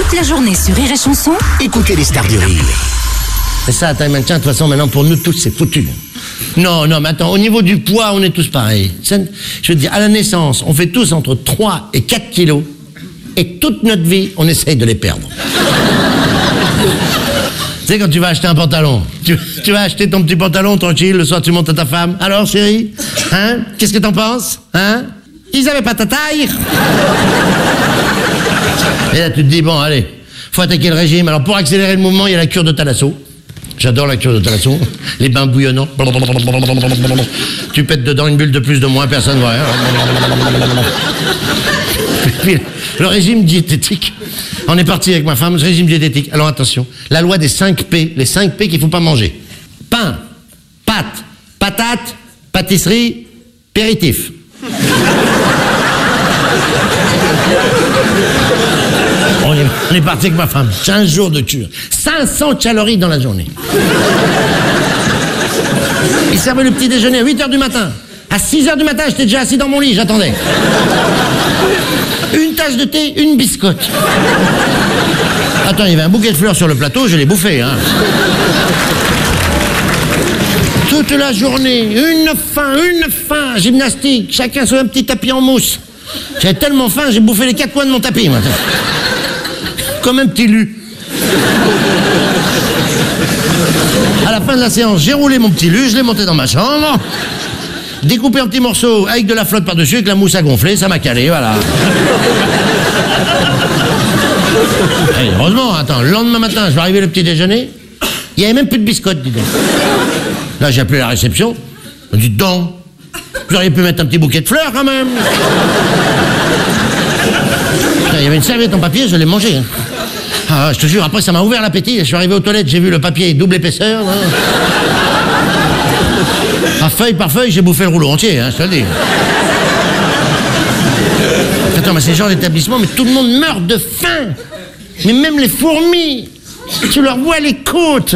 Toute la journée sur Rire et Chanson. Écoutez les stars du rire. C'est ça, attends, de toute façon, maintenant, pour nous tous, c'est foutu. Non, mais attends, au niveau du poids, on est tous pareils. Je veux dire, à la naissance, on fait tous entre 3 et 4 kilos, et toute notre vie, on essaye de les perdre. Tu sais, quand tu vas acheter un pantalon, tu vas acheter ton petit pantalon, tranquille, le soir, tu montes à ta femme. Alors, chérie, hein, qu'est-ce que t'en penses, hein? Ils avaient pas ta taille. Et là, tu te dis, bon, allez, faut attaquer le régime. Alors, pour accélérer le mouvement, il y a la cure de Thalasso. J'adore la cure de Thalasso. Les bains bouillonnants. Tu pètes dedans une bulle de plus, de moins, personne ne voit rien. Puis, le régime diététique. On est parti avec ma femme, le régime diététique. Alors, attention, la loi des 5 P. Les 5 P qu'il ne faut pas manger. Pain, pâtes, patates, pâtisserie, péritif. On est parti avec ma femme. 15 jours de cure. 500 calories dans la journée. Il servait le petit déjeuner à 8h du matin. À 6h du matin, j'étais déjà assis dans mon lit, j'attendais. Une tasse de thé, une biscotte. Attends, il y avait un bouquet de fleurs sur le plateau, je l'ai bouffé, hein. Toute la journée, une faim, gymnastique, chacun sur un petit tapis en mousse. J'avais tellement faim, j'ai bouffé les 4 coins de mon tapis, moi. Comme un petit lu. À la fin de la séance, j'ai roulé mon petit lu, je l'ai monté dans ma chambre, découpé en petits morceaux avec de la flotte par-dessus, avec la mousse à gonfler, ça m'a calé, voilà. Et heureusement, attends, le lendemain matin, je vais arriver le petit déjeuner, il n'y avait même plus de biscottes, dis donc. Là, j'ai appelé la réception, on dit donc, vous auriez pu mettre un petit bouquet de fleurs quand même. Il y avait une serviette en papier, je l'ai mangée. Hein. Ah, je te jure, après ça m'a ouvert l'appétit. Je suis arrivé aux toilettes, j'ai vu le papier double épaisseur. Hein. Ah, feuille par feuille, j'ai bouffé le rouleau entier, hein, je te le dis. Attends, mais c'est le genre d'établissement, mais tout le monde meurt de faim. Mais même les fourmis, tu leur vois les côtes.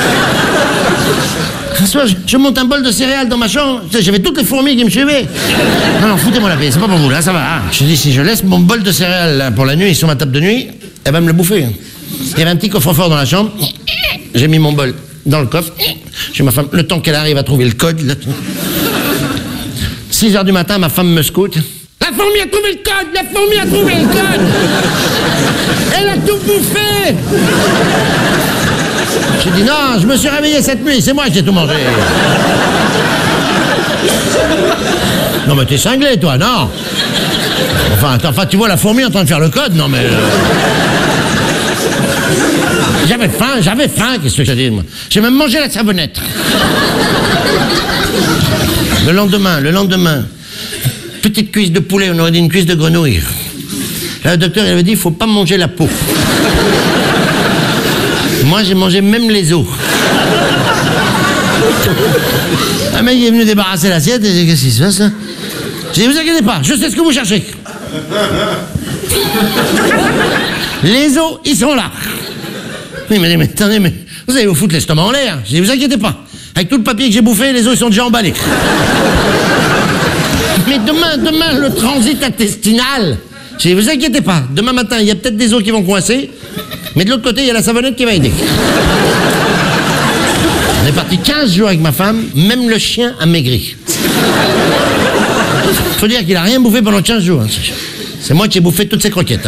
Un soir, je monte un bol de céréales dans ma chambre, j'avais toutes les fourmis qui me suivaient. Non, foutez-moi la paix, c'est pas pour vous, là, ça va. Hein. Je dis, si je laisse mon bol de céréales là, pour la nuit sur ma table de nuit, elle va me le bouffer. Il y avait un petit coffre-fort dans la chambre, j'ai mis mon bol dans le coffre, j'ai ma femme, le temps qu'elle arrive à trouver le code, là. 6h du matin, ma femme me scoute. La fourmi a trouvé le code, la fourmi a trouvé le code. Elle a tout bouffé. J'ai dit non, je me suis réveillé cette nuit, c'est moi qui ai tout mangé. Non mais t'es cinglé toi, non? Enfin, tu vois la fourmi en train de faire le code, non mais... J'avais faim, qu'est-ce que je dis moi? J'ai même mangé la savonnette. Le lendemain, petite cuisse de poulet, on aurait dit une cuisse de grenouille. Là, le docteur il avait dit, il faut pas manger la peau. Moi, j'ai mangé même les os. Un mec est venu débarrasser l'assiette et j'ai dit, qu'est-ce qui se passe, hein? J'ai dit, vous inquiétez pas, je sais ce que vous cherchez. Les os, ils sont là. Il m'a dit, mais attendez, mais vous allez vous foutre l'estomac en l'air. J'ai dit, vous inquiétez pas, avec tout le papier que j'ai bouffé, les os, ils sont déjà emballés. Mais demain, le transit intestinal. J'ai dit, vous inquiétez pas, demain matin, il y a peut-être des os qui vont coincer. Mais de l'autre côté, il y a la savonnette qui va aider. On est parti 15 jours avec ma femme, même le chien a maigri. Faut dire qu'il a rien bouffé pendant 15 jours. Hein. C'est moi qui ai bouffé toutes ces croquettes. Hein.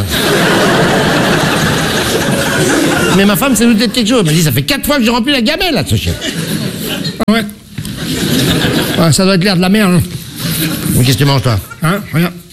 Mais ma femme s'est doutée de quelque chose. Elle m'a dit, ça fait 4 fois que j'ai rempli la gamelle, là, de ce chien. Ouais. Ça doit être l'air de la mer. Hein. Mais qu'est-ce que tu manges, toi? Hein, regarde.